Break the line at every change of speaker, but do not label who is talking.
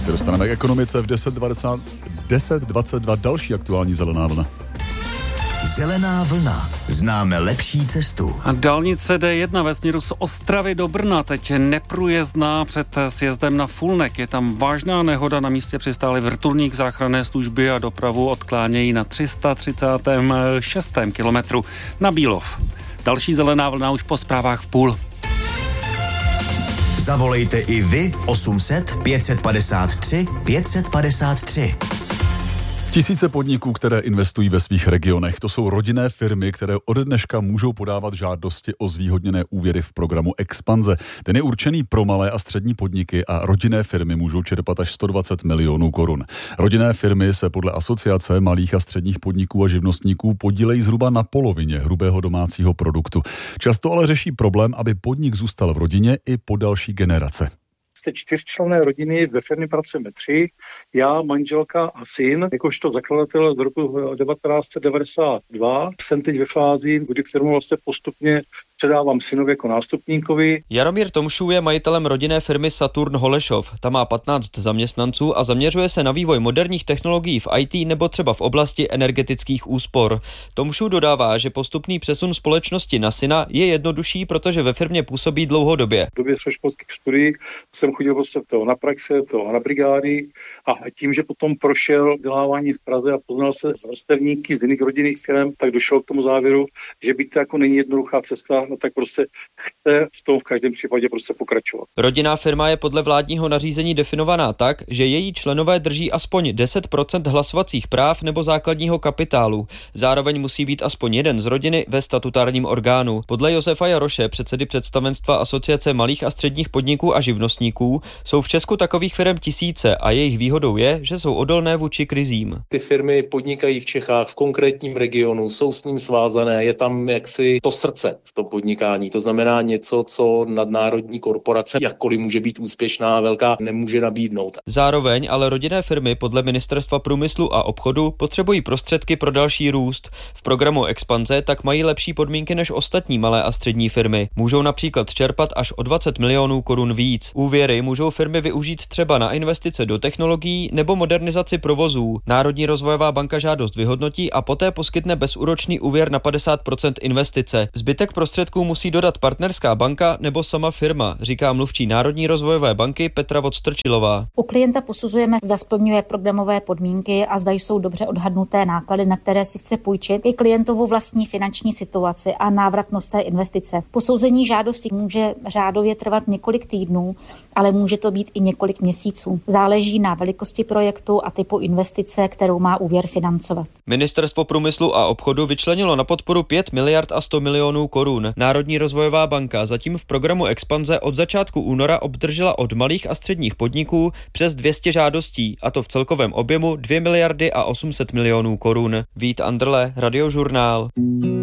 Teď se dostaneme k ekonomice v 10:22 další aktuální zelená vlna.
Zelená vlna. Známe lepší cestu.
A dálnice D1 ve směru z Ostravy do Brna teď neprůjezdná před sjezdem na Fulnek. Je tam vážná nehoda, na místě přistáli vrtulník záchranné služby a dopravu odklánějí na 336. kilometru na Bílov. Další zelená vlna už po zprávách v půl.
Zavolejte i vy 800 553 553.
Tisíce podniků, které investují ve svých regionech. To jsou rodinné firmy, které od dneška můžou podávat žádosti o zvýhodněné úvěry v programu Expanze. Ten je určený pro malé a střední podniky a rodinné firmy můžou čerpat až 120 milionů korun. Rodinné firmy se podle Asociace malých a středních podniků a živnostníků podílejí zhruba na polovině hrubého domácího produktu. Často ale řeší problém, aby podnik zůstal v rodině i po další generace.
Z té 4členné rodiny ve firmě pracujeme 3, já, manželka a syn. Jakožto zakladatel z roku 1992 jsem teď ve fázi, kdy firmu vlastně postupně předávám synovi jako nástupníkovi.
Jaromír Tomšů je majitelem rodinné firmy Saturn Holešov. Ta má 15 zaměstnanců a zaměřuje se na vývoj moderních technologií v IT nebo třeba v oblasti energetických úspor. Tomšů dodává, že postupný přesun společnosti na syna je jednodušší, protože ve firmě působí dlouhodobě.
V době středoškolských studií jsem chodil prostě na praxe, na brigády a tím, že potom prošel vzdělávání v Praze a poznal se s vrstevníky z jiných rodinných firm, tak došel k tomu závěru, že byť to jako není jednoduchá cesta, no tak prostě chce v tom v každém případě prostě pokračovat.
Rodinná firma je podle vládního nařízení definovaná tak, že její členové drží aspoň 10% hlasovacích práv nebo základního kapitálu. Zároveň musí být aspoň jeden z rodiny ve statutárním orgánu. Podle Josefa Jaroše, předsedy představenstva Asociace malých a středních podniků a živnostníků, jsou v Česku takových firm tisíce a jejich výhodou je, že jsou odolné vůči krizím.
Ty firmy podnikají v Čechách, v konkrétním regionu, jsou s ním svázané, je tam jaksi to srdce v tom podnikání. To znamená něco, co nadnárodní korporace, jakkoliv může být úspěšná a velká, nemůže nabídnout.
Zároveň ale rodinné firmy podle Ministerstva průmyslu a obchodu potřebují prostředky pro další růst. V programu Expanze tak mají lepší podmínky než ostatní malé a střední firmy. Můžou například čerpat až o 20 milionů korun víc. Úvěry můžou firmy využít třeba na investice do technologií nebo modernizaci provozů. Národní rozvojová banka žádost vyhodnotí a poté poskytne bezúročný úvěr na 50% investice. Zbytek prostředků musí dodat partnerská banka nebo sama firma, říká mluvčí Národní rozvojové banky Petra Vodstrčilová.
U klienta posuzujeme, zda splňuje programové podmínky a zda jsou dobře odhadnuté náklady, na které si chce půjčit, i klientovou vlastní finanční situaci a návratnost té investice. Posouzení žádosti může řádově trvat několik týdnů, ale může to být i několik měsíců. Záleží na velikosti projektu a typu investice, kterou má úvěr financovat.
Ministerstvo průmyslu a obchodu vyčlenilo na podporu 5 miliard a 100 milionů korun. Národní rozvojová banka zatím v programu Expanze od začátku února obdržela od malých a středních podniků přes 200 žádostí, a to v celkovém objemu 2 miliardy a 800 milionů korun. Vít Andrle, Radiožurnál.